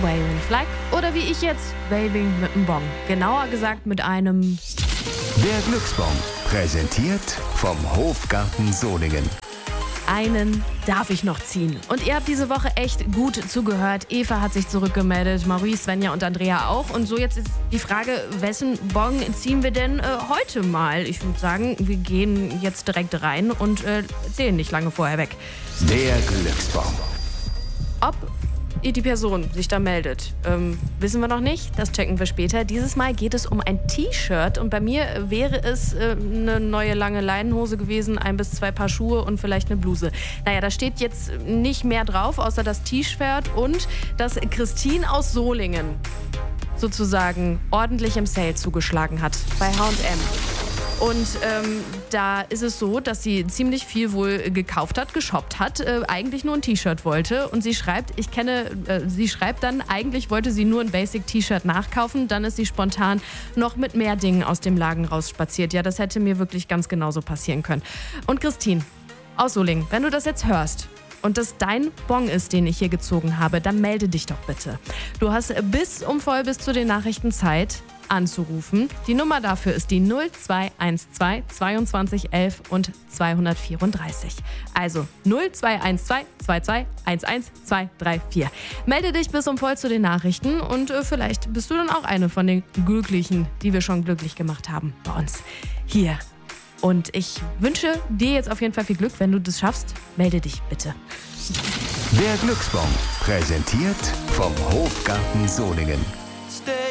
Waving Flag oder wie ich jetzt, Waving mit einem Bong. Genauer gesagt mit einem... Der Glücksbon, präsentiert vom Hofgarten Solingen. Einen darf ich noch ziehen. Und ihr habt diese Woche echt gut zugehört. Eva hat sich zurückgemeldet, Maurice, Svenja und Andrea auch. Und so jetzt ist die Frage, wessen Bon ziehen wir denn heute mal? Ich würde sagen, wir gehen jetzt direkt rein und zählen nicht lange vorher weg. Der Glücksbon. Ob die Person sich da meldet, wissen wir noch nicht. Das checken wir später. Dieses Mal geht es um ein T-Shirt und bei mir wäre es eine neue lange Leinenhose gewesen, 1 bis 2 Paar Schuhe und vielleicht eine Bluse. Naja, da steht jetzt nicht mehr drauf, außer das T-Shirt und dass Christine aus Solingen sozusagen ordentlich im Sale zugeschlagen hat bei H&M. Und da ist es so, dass sie ziemlich viel wohl gekauft hat, geshoppt hat, eigentlich nur ein T-Shirt wollte. Und sie schreibt, sie schreibt dann, eigentlich wollte sie nur ein Basic-T-Shirt nachkaufen, dann ist sie spontan noch mit mehr Dingen aus dem Laden rausspaziert. Ja, das hätte mir wirklich ganz genauso passieren können. Und Christine aus Solingen, wenn du das jetzt hörst und das dein Bon ist, den ich hier gezogen habe, dann melde dich doch bitte. Du hast bis zu den Nachrichten Zeit anzurufen. Die Nummer dafür ist die 0212 22 11 und 234. Also 0212 22 11 234. Melde dich bis zu den Nachrichten und vielleicht bist du dann auch eine von den Glücklichen, die wir schon glücklich gemacht haben bei uns hier. Und ich wünsche dir jetzt auf jeden Fall viel Glück. Wenn du das schaffst, melde dich bitte. Der Glücksbon, präsentiert vom Hofgarten Solingen.